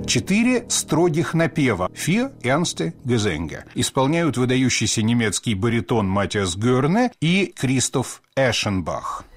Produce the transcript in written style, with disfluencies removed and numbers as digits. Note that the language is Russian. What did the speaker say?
4 строгих напева «Vier ernste Gesänge» исполняют выдающийся немецкий баритон Матиас Гёрне и Кристоф Эшенбах.